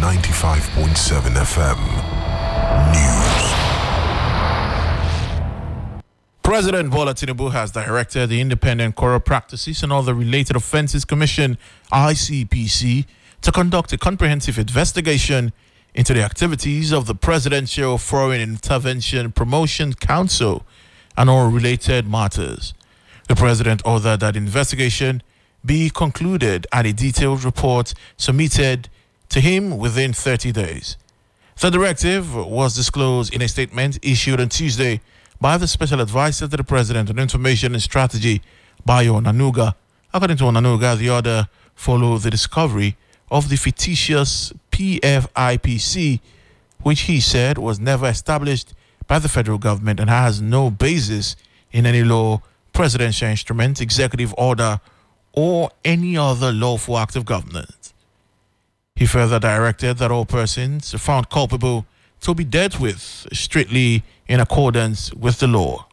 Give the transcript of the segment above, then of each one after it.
95.7 FM. News. President Bola Tinubu has directed the Independent Corrupt Practices and Other Related Offences Commission, ICPC, to conduct a comprehensive investigation into the activities of the Presidential Foreign Intervention Promotion Council and all related matters. The President ordered that investigation be concluded and a detailed report submitted to him within 30 days. The directive was disclosed in a statement issued on Tuesday by the Special Advisor to the President on Information and Strategy, Bayo Onanuga. According to Onanuga, the order followed the discovery of the fictitious PFIPC, which he said was never established by the federal government and has no basis in any law, presidential instrument, executive order, or any other lawful act of government. He further directed that all persons found culpable to be dealt with strictly in accordance with the law.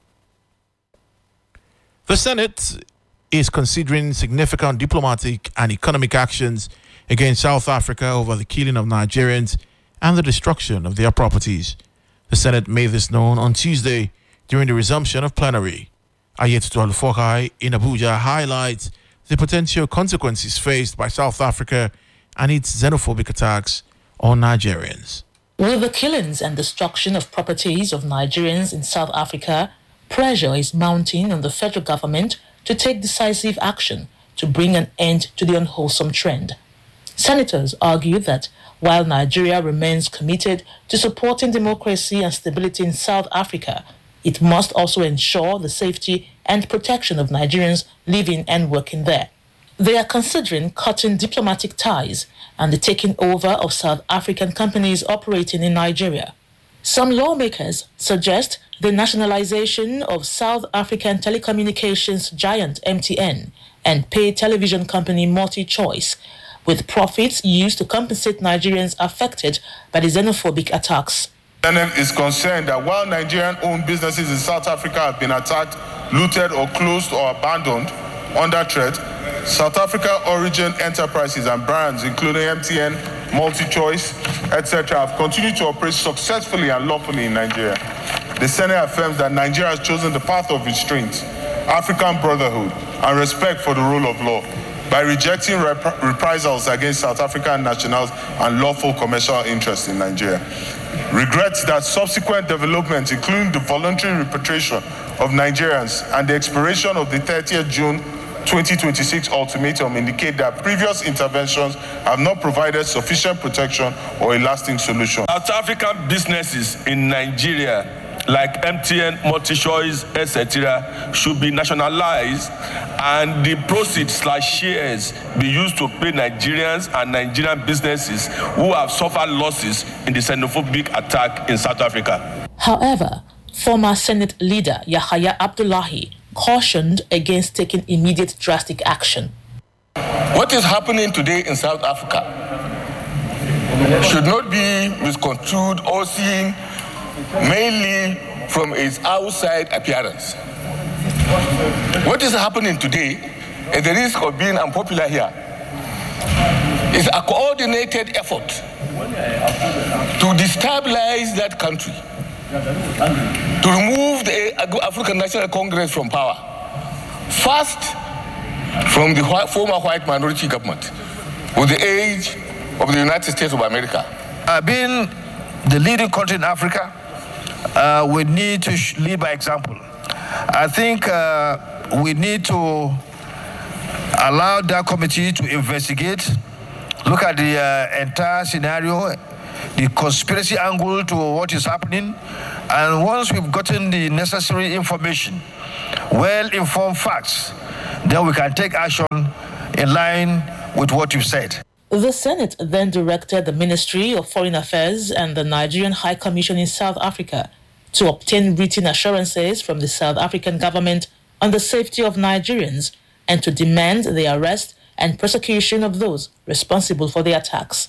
The Senate is considering significant diplomatic and economic actions against South Africa over the killing of Nigerians and the destruction of their properties. The Senate made this known on Tuesday during the resumption of plenary. Ayetutu Alufokai in Abuja highlights the potential consequences faced by South Africa and its xenophobic attacks on Nigerians. With the killings and destruction of properties of Nigerians in South Africa, pressure is mounting on the federal government to take decisive action to bring an end to the unwholesome trend. Senators argue that while Nigeria remains committed to supporting democracy and stability in South Africa, it must also ensure the safety and protection of Nigerians living and working there. They are considering cutting diplomatic ties and the taking over of South African companies operating in Nigeria. Some lawmakers suggest the nationalization of South African telecommunications giant MTN and pay television company MultiChoice, with profits used to compensate Nigerians affected by the xenophobic attacks. NM is concerned that while Nigerian-owned businesses in South Africa have been attacked, looted or closed or abandoned under threat, South Africa origin enterprises and brands including MTN, MultiChoice, etc. have continued to operate successfully and lawfully in Nigeria. The Senate affirms that Nigeria has chosen the path of restraint, African brotherhood, and respect for the rule of law by rejecting reprisals against South African nationals and lawful commercial interests in Nigeria. Regrets that subsequent developments, including the voluntary repatriation of Nigerians and the expiration of the 30th June 2026 ultimatum, indicate that previous interventions have not provided sufficient protection or a lasting solution. South African businesses in Nigeria, like MTN, MultiChoice, etc., should be nationalized and the proceeds/shares be used to pay Nigerians and Nigerian businesses who have suffered losses in the xenophobic attack in South Africa. However, former Senate leader Yahaya Abdullahi cautioned against taking immediate drastic action. What is happening today in South Africa should not be misconstrued or seen mainly from its outside appearance. What is happening today, at the risk of being unpopular here, is a coordinated effort to destabilize that country, to remove the African National Congress from power. First, from the former white minority government, with the aid of the United States of America. Being the leading country in Africa, we need to lead by example. I think we need to allow that committee to investigate, look at the entire scenario, the conspiracy angle to what is happening, and once we've gotten the necessary information, well-informed facts, then we can take action in line with what you've said. The Senate then directed the Ministry of Foreign Affairs and the Nigerian High Commission in South Africa to obtain written assurances from the South African government on the safety of Nigerians and to demand the arrest and prosecution of those responsible for the attacks.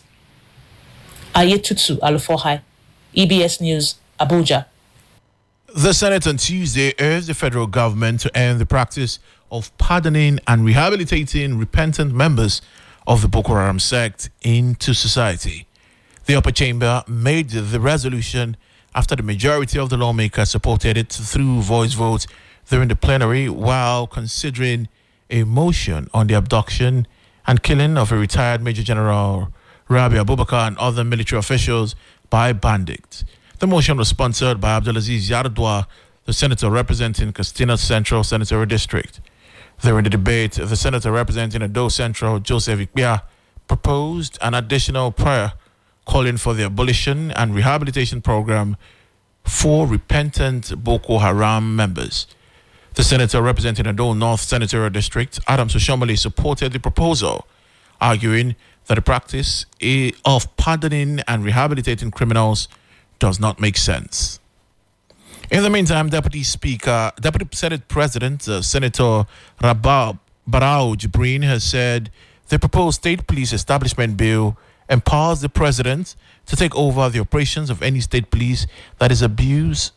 Ayetutu Alufokai, EBS News, Abuja. The Senate on Tuesday urged the federal government to end the practice of pardoning and rehabilitating repentant members of the Boko Haram sect into society. The upper chamber made the resolution after the majority of the lawmakers supported it through voice votes during the plenary while considering a motion on the abduction and killing of a retired Major General Rabi Abubakar and other military officials by bandits. The motion was sponsored by Abdulaziz Yardua, the senator representing Castina Central Senatorial District. During the debate, the senator representing Edo Central, Joseph Ikpia, proposed an additional prayer calling for the abolition and rehabilitation program for repentant Boko Haram members. The senator representing Edo North Senatorial District, Adams Oshomole, supported the proposal, arguing that the practice of pardoning and rehabilitating criminals does not make sense. In the meantime, Deputy Senate President, Senator Barau Jibrin, has said the proposed state police establishment bill empowers the president to take over the operations of any state police that is abused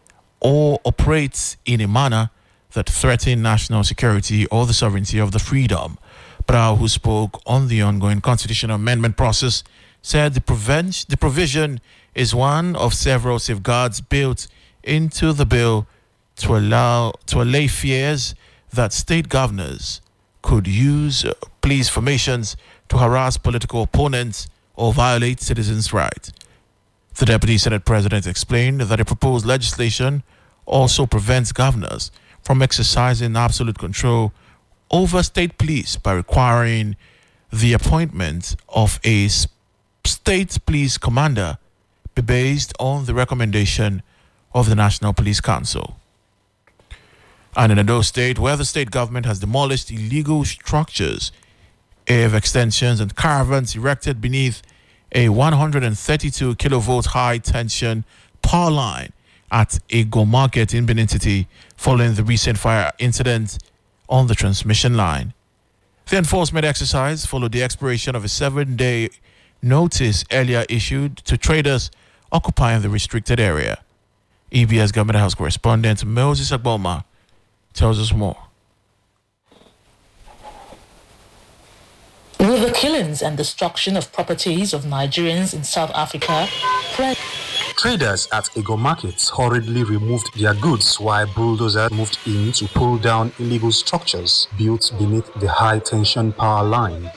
or operates in a manner that threatens national security or the sovereignty of the freedom. Barau, who spoke on the ongoing constitutional amendment process, said the provision is one of several safeguards built into the bill to allay fears that state governors could use police formations to harass political opponents or violate citizens' rights. The Deputy Senate President explained that the proposed legislation also prevents governors from exercising absolute control over state police by requiring the appointment of a state police commander be based on the recommendation of the National Police Council. And in Edo State, where the state government has demolished illegal structures, AF extensions and caravans erected beneath a 132 kilovolt high tension power line at Ego Market in Benin City following the recent fire incident on the transmission line. The enforcement exercise followed the expiration of a 7-day notice earlier issued to traders occupying the restricted area. EBS Government House correspondent Moses Agboma tells us more. With the killings and destruction of properties of Nigerians in South Africa, traders at Ego Markets hurriedly removed their goods while bulldozers moved in to pull down illegal structures built beneath the high-tension power line.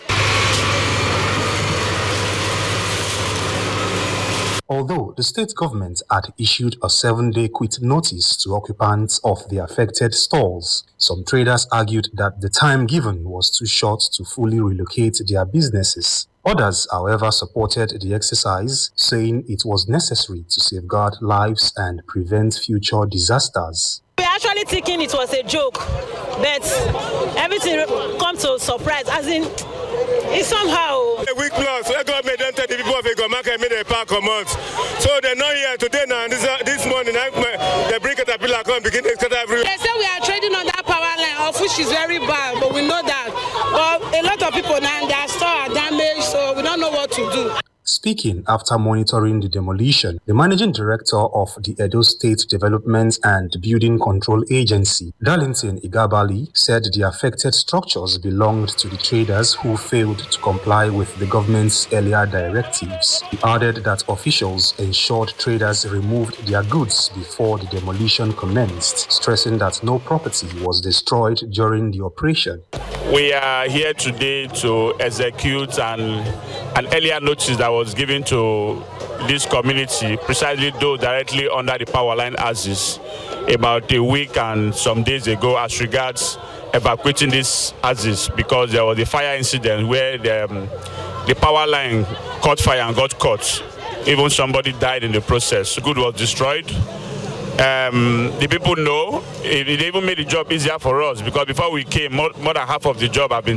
Although the state government had issued a 7-day quit notice to occupants of the affected stalls, some traders argued that the time given was too short to fully relocate their businesses. Others, however, supported the exercise, saying it was necessary to safeguard lives and prevent future disasters. We are actually thinking it was a joke, but everything comes to surprise, as in, it's somehow a week plus where government entered the people of Ego Market made a park a month. So they're not here today now. This morning, they bring Caterpillar come begin to scatter everywhere. They say we are trading on that power line, of which is very bad, but we know that. But a lot of people now, their store are damaged, so we don't know what to do. Speaking after monitoring the demolition, the managing director of the Edo State Development and Building Control Agency, Darlington Igabali, said the affected structures belonged to the traders who failed to comply with the government's earlier directives. He added that officials ensured traders removed their goods before the demolition commenced, stressing that no property was destroyed during the operation. We are here today to execute an earlier notice that was given to this community, precisely those directly under the power line axis, about a week and some days ago as regards evacuating this axis, because there was a fire incident where the power line caught fire and got caught. Even somebody died in the process. Good was destroyed. The people know it even made the job easier for us, because before we came, more than half of the job have been